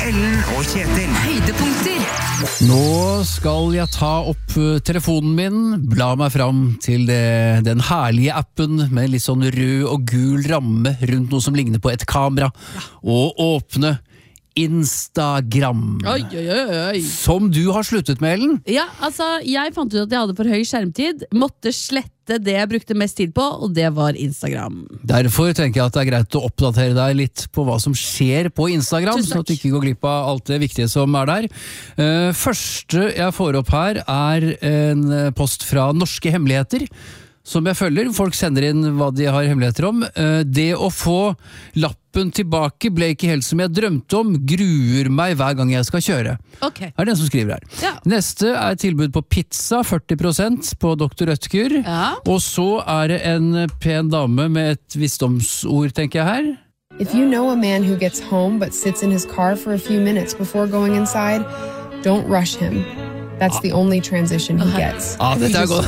Ellen og Kjetil. Høydepunkter. Nå skal jeg ta opp telefonen min, bla meg fram til den herlige appen med litt sånn rød og gul ramme rundt noe som ligner på et kamera, og åpne Instagram. Oi, oi, oi, oi. Som du har sluttet med, Ellen. Ja, altså, jeg fant ut at jeg hadde for høy skjermtid, måtte slette det jeg brukte mest tid på, og det var Instagram. Derfor tenker jeg at det er greit å oppdatere deg litt på hva som skjer på Instagram, så at du ikke går glipp av alt det viktige som er der. Første jeg får opp her er en post fra Norske Hemmeligheter, som jeg følger. Folk sender inn hva de har hemmeligheter om. Det å få lappen tilbake ble ikke helt som jeg drømte om, gruer meg hver gang jeg skal kjøre. Okay. Er det den som skriver her. Ja. Neste er tilbud på pizza, 40% på Dr. Rødtger. Ja. Og så er det en pen dame med et visdomsord, tenker jeg her. If you know a man who gets home but sits in his car for a few minutes before going inside, don't rush him. That's the only transition he gets. Dette er godt.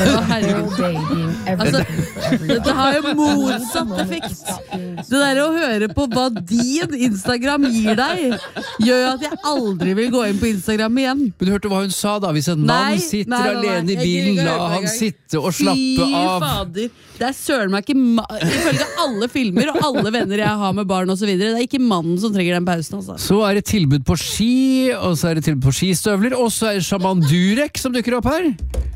Dette har jo motsatt effekt. Det der å høre på hva din Instagram gir deg, gjør at jeg aldri vil gå inn på Instagram igjen. Men du hørte hva hun sa da? Hvis en mann sitter alene i bilen, la han sitte og slappe av. Fy fader. Det er søren meg ikke ifølge alle filmer og alle venner jeg har med barn og så videre, det er ikke mannen som trenger den pausen, altså. Så er det tilbud på ski, og så er det tilbud på skistøvler, og så er det Shaman Durek som dukker opp her.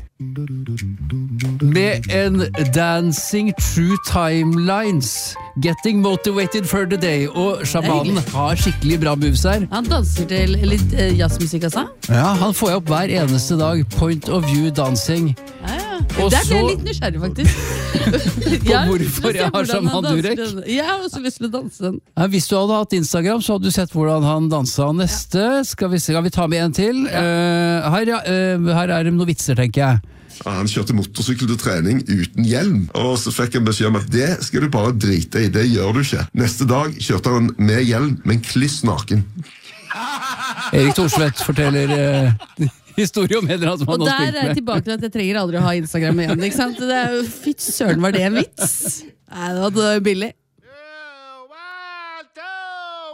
Med en Dancing True Timelines, Getting Motivated for the Day. Og sjamanen har skikkelig bra moves her. Han danser til litt jazzmusikk, altså? Ja, han får jeg opp hver eneste dag. Point of view dancing. Og der ble jeg litt nysgjerrig, faktisk. På hvorfor jeg har Shaman Durek? Jeg har også lyst til å danse den. Ja, hvis du hadde hatt Instagram, så hadde du sett hvordan han danset. Neste, skal vi ta med en til? Her er det noen vitser, tenker jeg. Han kjørte motorsykkel til trening uten hjelm, og så fikk han beskjed om at det skal du bare drite i, det gjør du ikke. Neste dag kjørte han med hjelm, men kliss naken. Erik Thorsvedt forteller historie om en eller annen som han har spilt med. Og der er jeg tilbake til at jeg trenger aldri å ha Instagram igjen, ikke sant? Det er jo, fytt søren, var det en vits? Nei, det var billig.